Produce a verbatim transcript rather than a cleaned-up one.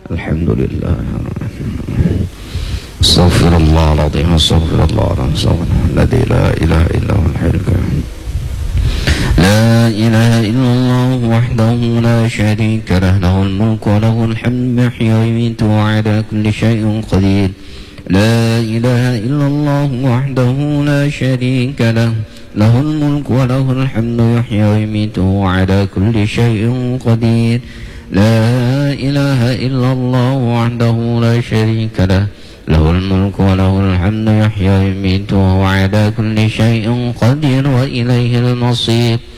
الحمد لله. استغفر الله العظيم، استغفر الله العظيم الذي لا إله إلا هو الحي القيوم. لا إله إلا الله وحده لا شريك له، له الملك وله الحمد يحيي ويميت وعلى كل شيء قدير. لا إله إلا الله وحده لا شريك له، له الملك وله الحمد يحيي ويميت وعلى كل شيء قدير. لا إله إلا الله وحده لا شريك له، له الملك وله الحمد يحيي ويميت وهو على كل شيء قدير وإليه المصير.